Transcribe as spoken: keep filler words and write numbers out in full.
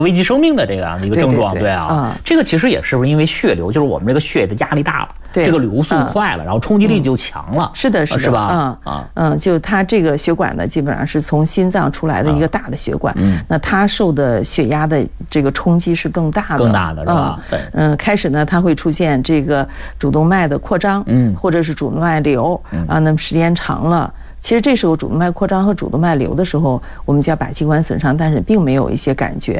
危及生命的这个样的一个症状， 对, 对, 对, 对啊、嗯，这个其实也是不是因为血流，就是我们这个血液的压力大了，这个流速快了，嗯、然后冲击力就强了， 是的，是的， 是吧？ 嗯啊嗯，就它这个血管呢，基本上是从心脏出来的一个大的血管，嗯，那它受的血压的这个冲击是更大的， 更大的是吧？ 嗯，嗯，开始呢，它会出现这个主动脉的扩张，嗯，或者是主动脉瘤，嗯、啊，那么时间长了。其实这时候主动脉扩张和主动脉瘤的时候，我们叫靶器官损伤，但是并没有一些感觉。